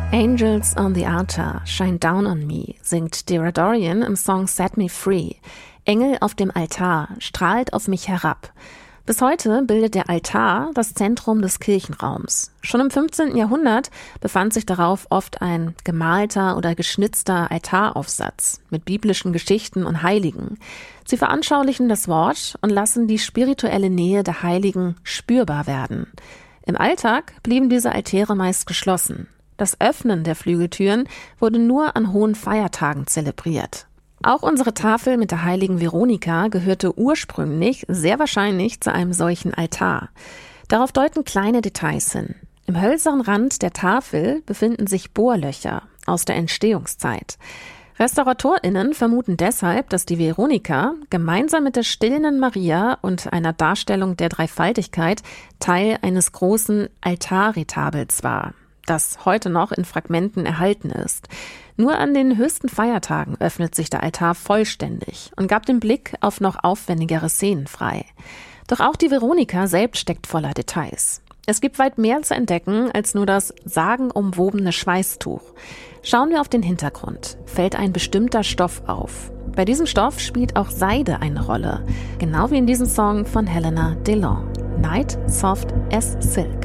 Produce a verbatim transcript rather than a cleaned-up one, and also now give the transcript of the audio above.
Angels on the Altar, Shine Down on Me, singt Dara Dorian im Song Set Me Free. Engel auf dem Altar, strahlt auf mich herab. Bis heute bildet der Altar das Zentrum des Kirchenraums. Schon im fünfzehnten Jahrhundert befand sich darauf oft ein gemalter oder geschnitzter Altaraufsatz mit biblischen Geschichten und Heiligen. Sie veranschaulichen das Wort und lassen die spirituelle Nähe der Heiligen spürbar werden. Im Alltag blieben diese Altäre meist geschlossen. Das Öffnen der Flügeltüren wurde nur an hohen Feiertagen zelebriert. Auch unsere Tafel mit der heiligen Veronika gehörte ursprünglich sehr wahrscheinlich zu einem solchen Altar. Darauf deuten kleine Details hin. Im hölzernen Rand der Tafel befinden sich Bohrlöcher aus der Entstehungszeit. RestauratorInnen vermuten deshalb, dass die Veronika gemeinsam mit der stillenden Maria und einer Darstellung der Dreifaltigkeit Teil eines großen Altarretabels war, das heute noch in Fragmenten erhalten ist. Nur an den höchsten Feiertagen öffnet sich der Altar vollständig und gab den Blick auf noch aufwendigere Szenen frei. Doch auch die Veronika selbst steckt voller Details. Es gibt weit mehr zu entdecken als nur das sagenumwobene Schweißtuch. Schauen wir auf den Hintergrund, fällt ein bestimmter Stoff auf. Bei diesem Stoff spielt auch Seide eine Rolle, genau wie in diesem Song von Helena Delon, Night Soft as Silk.